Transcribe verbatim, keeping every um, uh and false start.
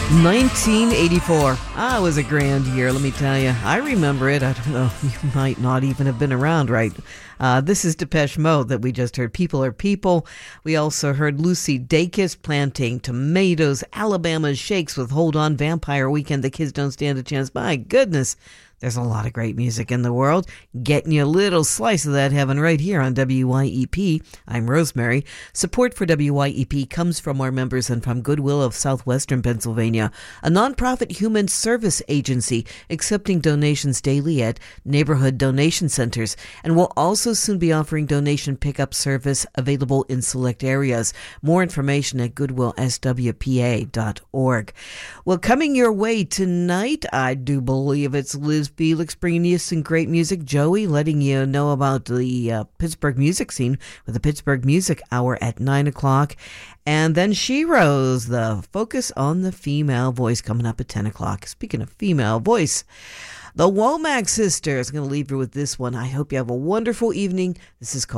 nineteen eighty-four. Ah, it was a grand year, let me tell you. I remember it. I don't know, you might not even have been around, right? Uh, this is Depeche Mode that we just heard. People Are People. We also heard Lucy Dacus, Planting Tomatoes, Alabama Shakes with Hold On, Vampire Weekend, The Kids Don't Stand a Chance. My goodness, there's a lot of great music in the world. Getting you a little slice of that heaven right here on W Y E P. I'm Rosemary. Support for W Y E P comes from our members and from Goodwill of Southwestern Pennsylvania, a nonprofit human service agency accepting donations daily at neighborhood donation centers, and will also soon be offering donation pickup service available in select areas. More information at goodwill s w p a dot org. Well, coming your way tonight, I do believe it's Liz Felix bringing you some great music. Joey letting you know about the uh, Pittsburgh music scene with the Pittsburgh Music Hour at nine o'clock. And then She Rose, the focus on the female voice, coming up at ten o'clock. Speaking of female voice, the Womack Sisters. I'm going to leave you with this one. I hope you have a wonderful evening. This is called